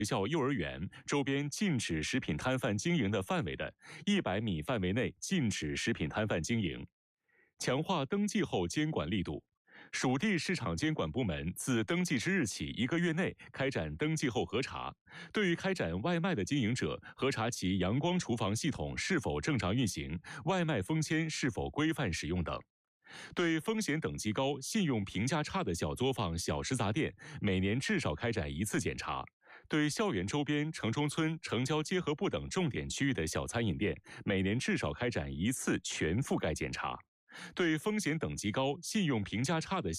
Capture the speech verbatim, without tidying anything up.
学校、幼儿园周边禁止食品摊贩经营的范围的一百米范围内禁止食品摊贩经营。强化登记后监管力度。属地市场监管部门自登记之日起一个月内开展登记后核查，对于开展外卖的经营者，核查其阳光厨房系统是否正常运行，外卖封签是否规范使用等。对风险等级高、信用评价差的小作坊、小食杂店，每年至少开展一次检查。对校园周边、城中村、城郊结合部等重点区域的小餐饮店，每年至少开展一次全覆盖检查。对风险等级高、信用评价差的